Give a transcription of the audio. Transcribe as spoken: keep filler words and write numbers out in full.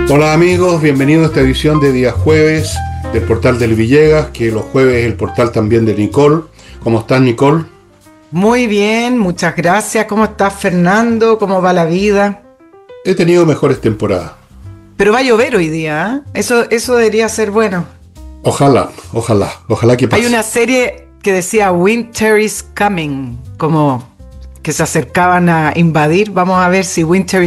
Hola amigos, bienvenidos a esta edición de día jueves del portal del Villegas, que los jueves es el portal también de Nicole. ¿Cómo estás, Nicole? Muy bien, muchas gracias. ¿Cómo estás, Fernando? ¿Cómo va la vida? He tenido mejores temporadas. Pero va a llover hoy día, ¿eh? Eso, eso debería ser bueno. Ojalá, ojalá, ojalá que Hay pase. una serie que decía Winter is coming, como que se acercaban a invadir. Vamos a ver si Winter